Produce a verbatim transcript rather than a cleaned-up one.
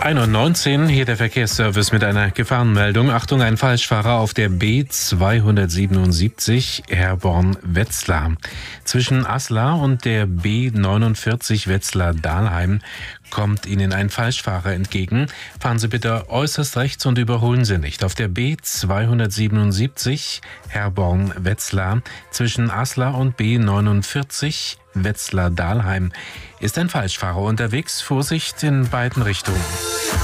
ein Uhr neunzehn, hier der Verkehrsservice mit einer Gefahrenmeldung. Achtung, ein Falschfahrer auf der B zweihundertsiebenundsiebzig Herborn-Wetzlar. Zwischen Aslar und der B neunundvierzig Wetzlar-Dahlheim kommt Ihnen ein Falschfahrer entgegen. Fahren Sie bitte äußerst rechts und überholen Sie nicht. Auf der B zweihundertsiebenundsiebzig Herborn-Wetzlar zwischen Aslar und B neunundvierzig Wetzlar-Dahlheim ist ein Falschfahrer unterwegs. Vorsicht in beiden Richtungen.